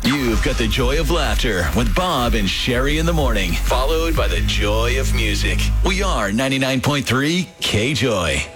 You've got the joy of laughter with Bob and Sherry in the morning, followed by the joy of music. We are 99.3 K-Joy.